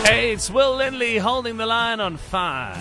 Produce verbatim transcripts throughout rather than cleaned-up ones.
Hey, it's Will Lindley holding the line on five.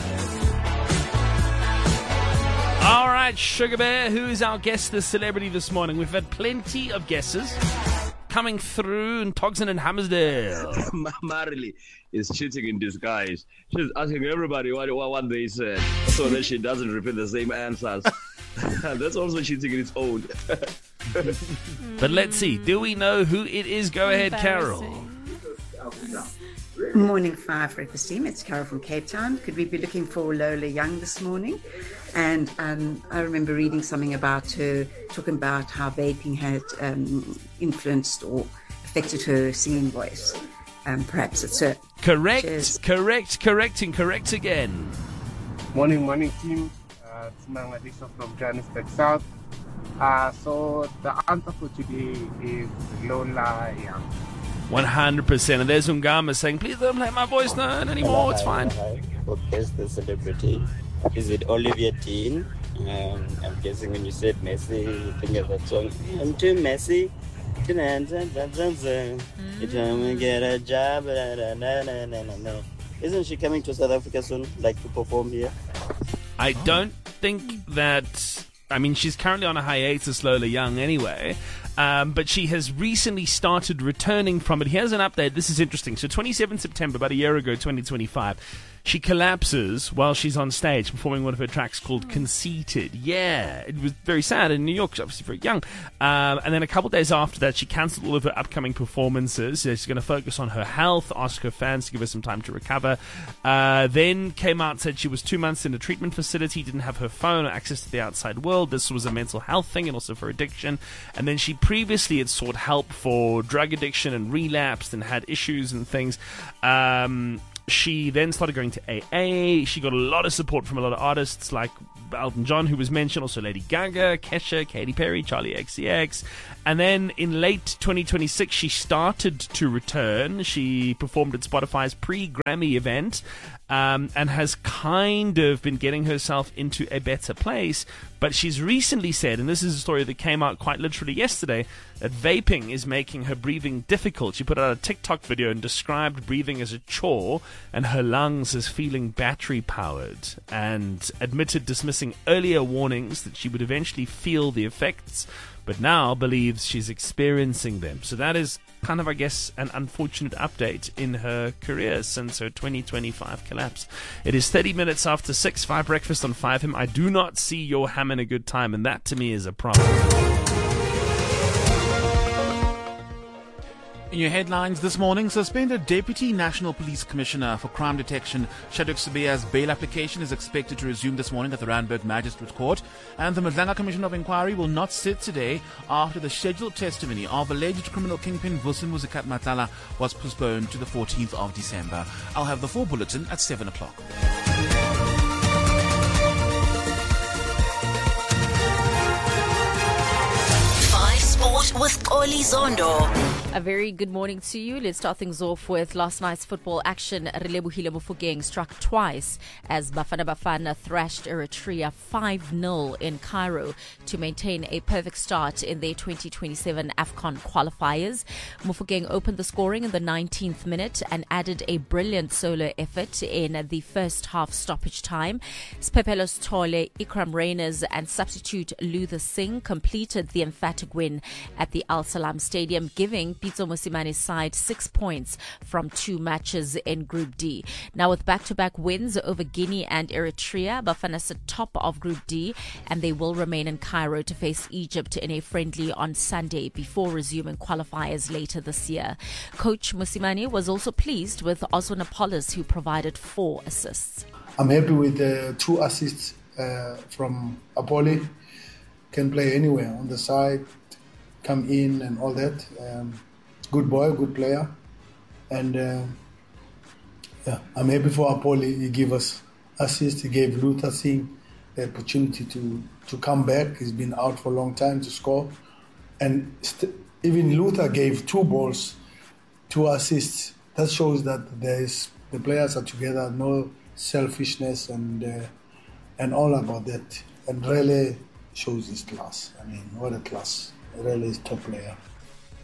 All right, Sugar Bear, who is our guest, the celebrity this morning? We've had plenty of guesses coming through in Togson and Hammersdale. Marley is cheating in disguise. She's asking everybody what, what, what they said so that she doesn't repeat the same answers. That's also cheating in its own. But let's see. Do we know who it is? Go ahead, Carol. Morning Five Breakfast Team. It's Carol from Cape Town. Could we be looking for Lola Young this morning? And um, I remember reading something about her, talking about how vaping had um, influenced or affected her singing voice. Um, perhaps it's her. Correct, Cheers. correct, correct, and correct again. Morning, morning team. Uh, it's Mangadisha from Johannesburg South. Uh, so the answer for today is Lola Young. one hundred percent. And there's Ungama saying, please don't play my voice note anymore. It's fine. Who guessed the celebrity? Is it Olivia Dean? Um, I'm guessing when you said Messi, you think of that song. I'm too messy. Mm. Get a job. Isn't she coming to South Africa soon, like to perform here? I don't think that... I mean, she's currently on a hiatus, Lola Young, anyway. Um, but she has recently started returning from it. Here's an update. This is interesting. So twenty-seventh September, about a year ago, twenty twenty-five, she collapses while she's on stage performing one of her tracks called Conceited. Yeah, it was very sad in New York. She's obviously very young. Um, and then a couple of days after that, she cancelled all of her upcoming performances. She's going to focus on her health, ask her fans to give her some time to recover. Uh, then came out, said she was two months in a treatment facility, didn't have her phone or access to the outside world. This was a mental health thing and also for addiction. And then she previously had sought help for drug addiction and relapsed and had issues and things. Um... She then started going to A A. She got a lot of support from a lot of artists like Elton John, who was mentioned, also Lady Gaga, Kesha, Katy Perry, Charlie X C X. And then in late twenty twenty-six, she started to return. She performed at Spotify's pre-Grammy event um, and has kind of been getting herself into a better place. But she's recently said, and this is a story that came out quite literally yesterday, that vaping is making her breathing difficult. She put out a TikTok video and described breathing as a chore and her lungs as feeling battery-powered, and admitted dismissing earlier warnings that she would eventually feel the effects, but now believes she's experiencing them. So that is kind of, I guess, an unfortunate update in her career since her twenty twenty-five collapse. It is thirty minutes after six, five breakfast on five him. I do not see your ham in a good time, and that to me is a problem. In your headlines this morning, suspended Deputy National Police Commissioner for Crime Detection Shadrack Sibiya's bail application is expected to resume this morning at the Randburg Magistrates Court, and the Madlanga Commission of Inquiry will not sit today after the scheduled testimony of alleged criminal kingpin Vusi Muzikat Matala was postponed to the fourteenth of December. I'll have the full bulletin at seven o'clock. With Oli Zondo. A very good morning to you. Let's start things off with last night's football action. Relebohile Mofokeng struck twice as Bafana Bafana thrashed Eritrea five nil in Cairo to maintain a perfect start in their twenty twenty-seven AFCON qualifiers. Mofokeng opened the scoring in the nineteenth minute and added a brilliant solo effort in the first half stoppage time. Spepelos Tole, Ikram Reyners and substitute Luther Singh completed the emphatic win at the Al Salam Stadium, giving Pitso Mosimane's side six points from two matches in Group D. Now, with back-to-back wins over Guinea and Eritrea, Bafana sit top of Group D, and they will remain in Cairo to face Egypt in a friendly on Sunday before resuming qualifiers later this year. Coach Mosimane was also pleased with Oswin Apollos, who provided four assists. I'm happy with the two assists uh, from Apolli. Can play anywhere on the side, come in and all that. Um, good boy, good player. And uh, yeah, I'm happy for Apolli. He gave us assist. He gave Luther Singh the opportunity to, to come back. He's been out for a long time to score. And st- even Luther gave two balls, two assists. That shows that there is the players are together, no selfishness and uh, and all about that. And really shows his class. I mean, what a class. Really is top player.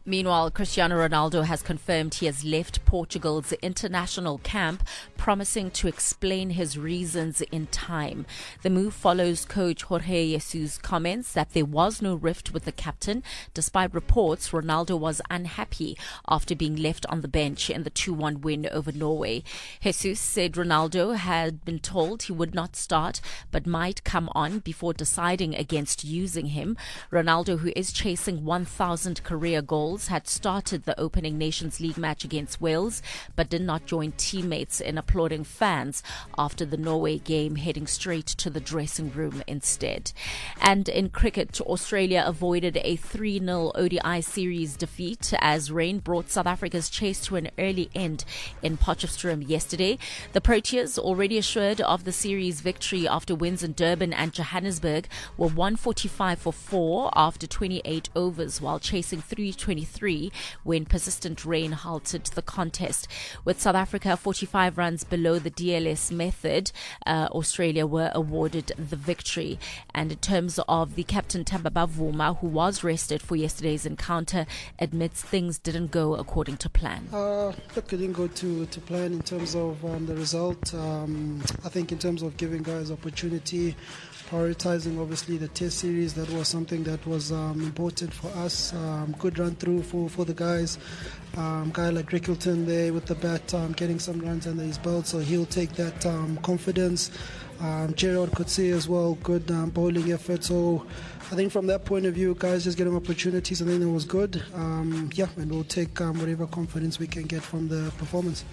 Meanwhile, Cristiano Ronaldo has confirmed he has left Portugal's international camp, promising to explain his reasons in time. The move follows coach Jorge Jesus' comments that there was no rift with the captain, despite reports Ronaldo was unhappy after being left on the bench in the two one win over Norway. Jesus said Ronaldo had been told he would not start, but might come on before deciding against using him. Ronaldo, who is chasing one thousand career goals, had started the opening Nations League match against Wales, but did not join teammates in applauding fans after the Norway game, heading straight to the dressing room instead. And in cricket, Australia avoided a three nil O D I series defeat as rain brought South Africa's chase to an early end in Potchefstroom yesterday. The Proteas, already assured of the series victory after wins in Durban and Johannesburg, were one forty-five for four after twenty-eight overs, while chasing three twenty-three when persistent rain halted the contest. With South Africa forty-five runs below the D L S method, uh, Australia were awarded the victory. And in terms of the captain Themba Bavuma, who was rested for yesterday's encounter, admits things didn't go according to plan. Uh, look, it didn't go to, to plan in terms of um, the result. Um, I think in terms of giving guys opportunity, prioritizing obviously the test series, that was something that was um, important for us. Um, good run through for, for the guys. Um, guy like Rickleton there with the bat, um, getting some runs under his belt, so he'll take that um, confidence. Um, Gerard Coetzee as well, good um, bowling effort. So I think from that point of view, guys just getting opportunities, I think it was good. Um, yeah, and we'll take um, whatever confidence we can get from the performance.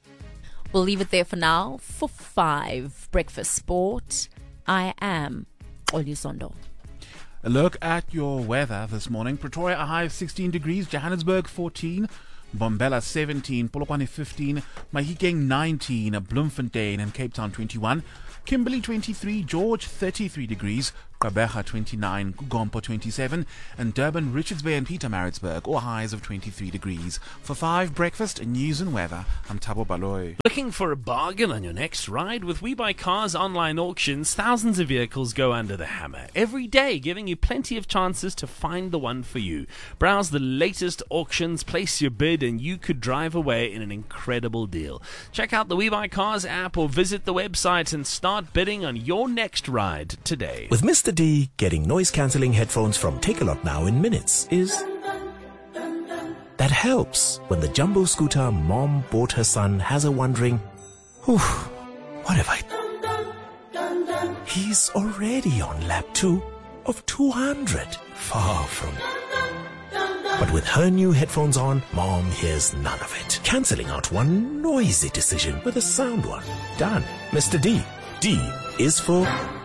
We'll leave it there for now. For five, Breakfast Sport, I am Olusondo. A look at your weather this morning. Pretoria, a high of sixteen degrees. Johannesburg, fourteen. Bombela, seventeen. Polokwane, fifteen. Mahikeng, nineteen. Bloemfontein and Cape Town, twenty-one. Kimberley, twenty-three. George, thirty-three degrees. Gqeberha, twenty-nine. Gompo, twenty-seven. And Durban, Richards Bay and Pietermaritzburg, all highs of twenty-three degrees. For five, breakfast, news and weather, I'm Thabo Baloy. Looking for a bargain on your next ride? With We Buy Cars online auctions, thousands of vehicles go under the hammer every day, giving you plenty of chances to find the one for you. Browse the latest auctions, place your bid, and you could drive away in an incredible deal. Check out the We Buy Cars app or visit the website and start bidding on your next ride today. With Mister D, getting noise-cancelling headphones from Takealot now in minutes is... that helps when the jumbo scooter mom bought her son has her wondering, whew, what have I... He's already on lap two of two hundred, far from... But with her new headphones on, mom hears none of it, cancelling out one noisy decision with a sound one. Done. Mister D. D is for...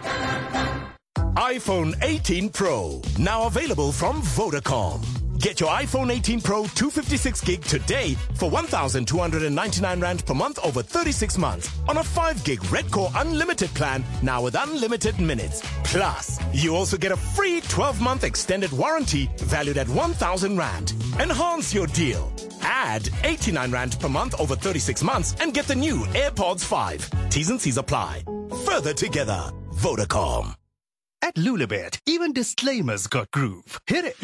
iPhone eighteen Pro, now available from Vodacom. Get your iPhone eighteen Pro two fifty-six gig today for one thousand two hundred ninety-nine rand per month over thirty-six months on a five gig Red Core Unlimited plan, now with unlimited minutes. Plus, you also get a free twelve month extended warranty valued at one thousand rand. Enhance your deal. Add eighty-nine rand per month over thirty-six months and get the new AirPods five. T's and C's apply. Further together, Vodacom. At Lulabet, even disclaimers got groove. Hit it.